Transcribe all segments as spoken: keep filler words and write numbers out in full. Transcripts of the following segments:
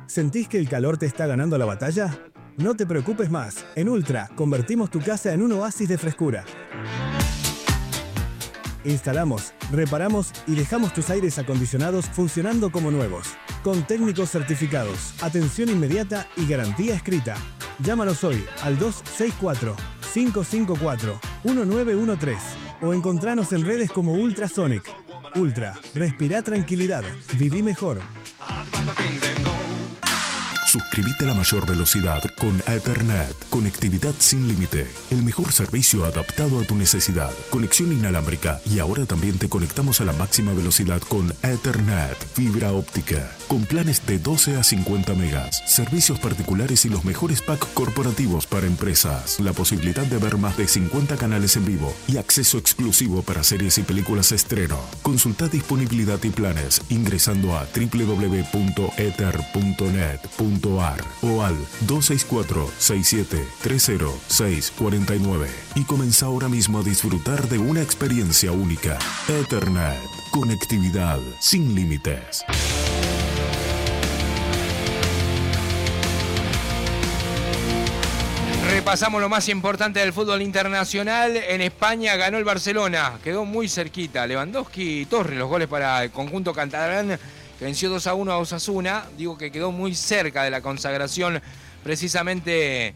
¿Sentís que el calor te está ganando la batalla? No te preocupes más. En Ultra, convertimos tu casa en un oasis de frescura. Instalamos, reparamos y dejamos tus aires acondicionados funcionando como nuevos. Con técnicos certificados, atención inmediata y garantía escrita. Llámanos hoy al dos seis cuatro, cinco cinco cuatro, uno nueve uno tres o encontranos en redes como Ultrasonic. Ultra, respira tranquilidad, viví mejor. Suscríbete a la mayor velocidad con Ethernet. Conectividad sin límite. El mejor servicio adaptado a tu necesidad. Conexión inalámbrica. Y ahora también te conectamos a la máxima velocidad con Ethernet. Fibra óptica. Con planes de doce a cincuenta megas. Servicios particulares y los mejores packs corporativos para empresas. La posibilidad de ver más de cincuenta canales en vivo. Y acceso exclusivo para series y películas estreno. Consulta disponibilidad y planes ingresando a doble u doble u doble u punto ether punto net punto ar o al dos seis cuatro, seis siete tres cero, seis cuatro nueve y comienza ahora mismo a disfrutar de una experiencia única. Ethernet, conectividad sin límites. Repasamos lo más importante del fútbol internacional. En España ganó el Barcelona, quedó muy cerquita. Lewandowski y Torres, los goles para el conjunto catalán, que venció dos a uno a Osasuna. Digo que quedó muy cerca de la consagración precisamente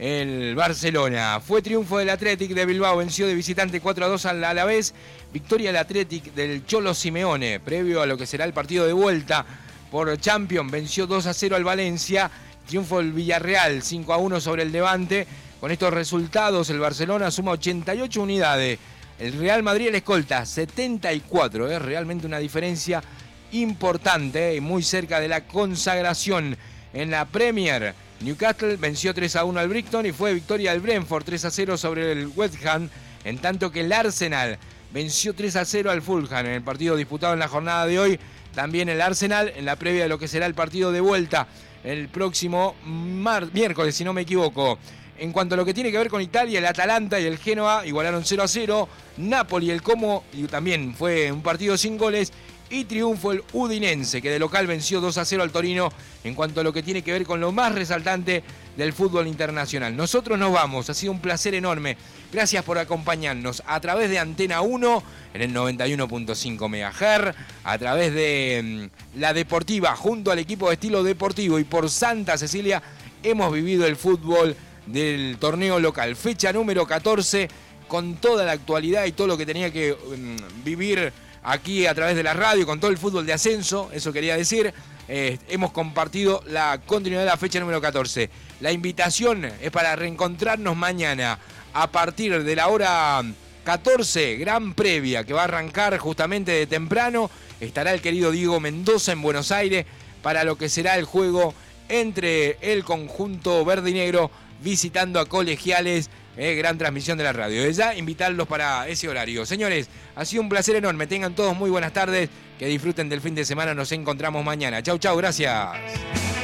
el Barcelona. Fue triunfo del Athletic de Bilbao, venció de visitante cuatro a dos al Alavés. Victoria del Athletic del Cholo Simeone, previo a lo que será el partido de vuelta por Champions. Venció dos a cero al Valencia. Triunfo del Villarreal, cinco a uno sobre el Levante. Con estos resultados el Barcelona suma ochenta y ocho unidades. El Real Madrid, el escolta, setenta y cuatro. Es realmente una diferencia importante y muy cerca de la consagración. En la Premier, Newcastle venció tres a uno al Brighton y fue victoria del Brentford tres a cero sobre el West Ham, en tanto que el Arsenal venció tres a cero al Fulham en el partido disputado en la jornada de hoy. También el Arsenal en la previa de lo que será el partido de vuelta el próximo mar- miércoles, si no me equivoco. En cuanto a lo que tiene que ver con Italia, el Atalanta y el Génova igualaron cero a cero. Napoli, el Como, y también fue un partido sin goles. Y triunfo el Udinense, que de local venció dos a cero al Torino, en cuanto a lo que tiene que ver con lo más resaltante del fútbol internacional. Nosotros nos vamos, ha sido un placer enorme. Gracias por acompañarnos a través de Antena uno en el noventa y uno punto cinco megahertz, a través de um, La Deportiva junto al equipo de Estilo Deportivo, y por Santa Cecilia hemos vivido el fútbol del torneo local. Fecha número catorce, con toda la actualidad y todo lo que tenía que um, vivir aquí a través de la radio, con todo el fútbol de ascenso, eso quería decir. Eh, hemos compartido la continuidad de la fecha número catorce. La invitación es para reencontrarnos mañana a partir de la hora catorce, gran previa que va a arrancar justamente de temprano. Estará el querido Diego Mendoza en Buenos Aires para lo que será el juego entre el conjunto verde y negro visitando a Colegiales. Eh, gran transmisión de la radio. Desde ya invitarlos para ese horario. Señores, ha sido un placer enorme. Tengan todos muy buenas tardes. Que disfruten del fin de semana. Nos encontramos mañana. Chau, chau. Gracias.